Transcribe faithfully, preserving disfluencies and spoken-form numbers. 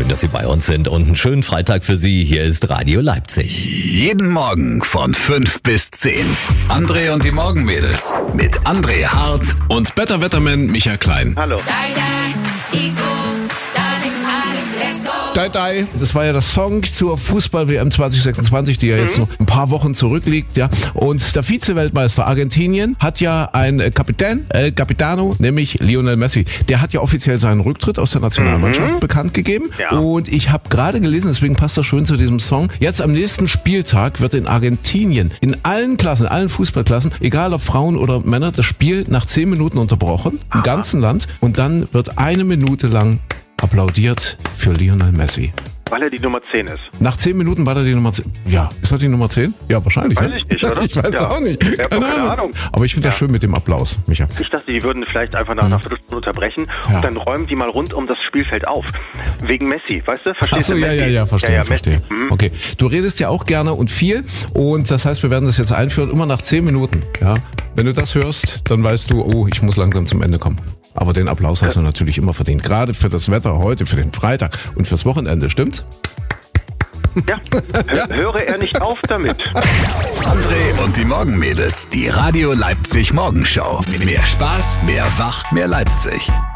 Schön, dass Sie bei uns sind und einen schönen Freitag für Sie. Hier ist Radio Leipzig. Jeden Morgen von fünf bis zehn. André und die Morgenmädels mit André Hart und Better Wetterman Michael Klein. Hallo. Dai, dai. Das war ja das Song zur Fußball-W M zwanzig sechsundzwanzig, die ja jetzt mhm. noch ein paar Wochen zurückliegt. Ja. Und der Vize-Weltmeister Argentinien hat ja einen Kapitän, El Capitano, nämlich Lionel Messi. Der hat ja offiziell seinen Rücktritt aus der Nationalmannschaft mhm. bekannt gegeben. Ja. Und ich habe gerade gelesen, deswegen passt das schön zu diesem Song, jetzt am nächsten Spieltag wird in Argentinien in allen Klassen, in allen Fußballklassen, egal ob Frauen oder Männer, das Spiel nach zehn Minuten unterbrochen, im ganzen Land. Und dann wird eine Minute lang applaudiert für Lionel Messi. Weil er die Nummer zehn ist. Nach zehn Minuten war er die Nummer zehn. Ja, ist er die Nummer zehn? Ja, wahrscheinlich. Weiß ich nicht, oder? Ich weiß ja. auch nicht. Ja, keine, keine Ahnung. Ahnung. Aber ich finde das ja. schön mit dem Applaus, Micha. Ich dachte, die würden vielleicht einfach nach einer Viertelstunde unterbrechen ja. und dann räumen die mal rund um das Spielfeld auf. Wegen Messi, weißt du? Verstehst Ach so, du? ja, Messi? ja, ja, verstehe, ja, ja, verstehe. Mhm. Okay, du redest ja auch gerne und viel und das heißt, wir werden das jetzt einführen, immer nach zehn Minuten. Ja, wenn du das hörst, dann weißt du, oh, ich muss langsam zum Ende kommen. Aber den Applaus hast du natürlich immer verdient. Gerade für das Wetter heute, für den Freitag und fürs Wochenende, stimmt's? Ja, Hör, höre er nicht auf damit. André und die Morgenmädels, die Radio Leipzig Morgenshow. Mehr Spaß, mehr Wach, mehr Leipzig.